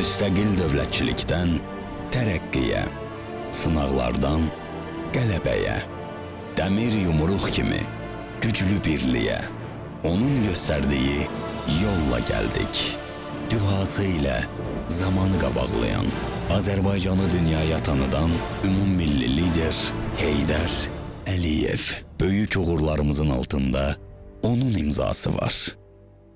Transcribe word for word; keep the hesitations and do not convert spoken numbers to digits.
müstəqil dövlətçilikdən tərəqqiyə, sınaqlardan qələbəyə, dəmir yumruq kimi güclü birliyə, onun göstərdiyi yolla gəldik. Dühası ilə zamanı qabaqlayan, Azərbaycanı dünyaya tanıdan ümummilli lider Heydər Əliyev. Böyük uğurlarımızın altında onun imzası var.